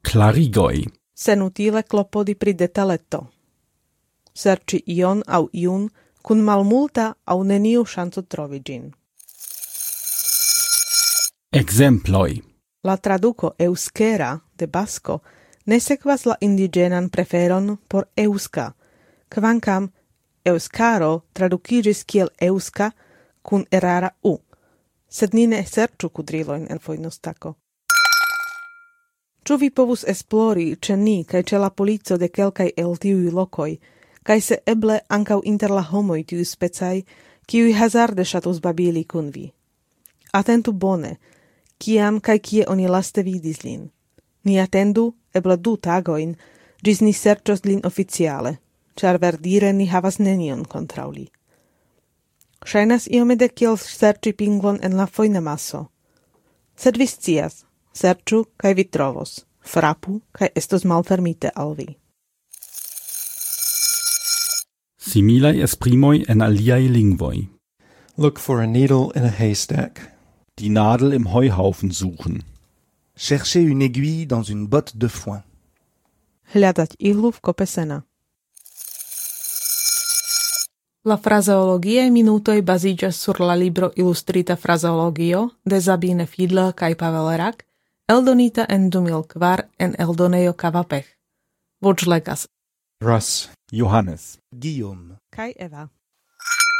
Klarigoj. Senutile klopodi pri detaleto. Serĉi ion aŭ iun kun malmulta aŭ neniu ŝanco trovi ĝin. Ekzemploj. La traduko euskera de basko ne sekvas la indiĝenan preferon por euska, kvankam euskaro tradukiĝis kiel euska kun erara u, sed ni ne serĉu kudrilojn en fojnostako. Ĉu vi povus esplori ĉe ni kaj ĉe la polico de kelkaj el tiuj lokoj, kaj se eble ankaŭ inter la homoj tiuspecaj, kiuj hazarde ŝatus babili kun vi? Atentu bone, kiam kaj kie oni laste vidis lin. Ni atendu eble 2 tagojn, ĝis ni serĉos lin oficiale, ĉar verdire ni havas nenion kontraŭ li. Ŝajnas iomete kiel serĉi pinglon en la fojnamaso. Sed vi scias, serĉu kaj vi trovos, frapu kaj estos malfermite al vi. Similaj esprimoj en aliaj lingvoj. Look for a needle in a haystack. Die Nadel im Heuhaufen suchen. Chercher une aiguille dans une botte de foin. Hľadať ihlu v kope sena. La frazeologiae minutoj baziĝas sur la libro Ilustrita frazeologio de Sabine Fiedler kaj Pavel Rak, eldonita en 2004 en eldonejo Kavapech. Voĉlegas Russ, Johannes. Guillaume. kaj Eva.